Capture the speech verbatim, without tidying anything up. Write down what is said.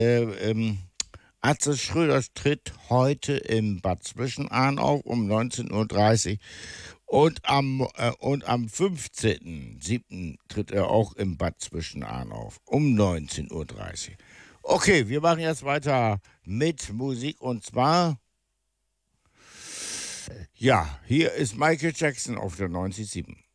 Äh, ähm, Atze Schröder tritt heute im Bad Zwischenahn auf um neunzehn Uhr dreißig und am, äh, und am fünfzehnten siebten tritt er auch im Bad Zwischenahn auf um neunzehn Uhr dreißig. Okay, wir machen jetzt weiter mit Musik und zwar, ja, hier ist Michael Jackson auf der neunzig Komma sieben.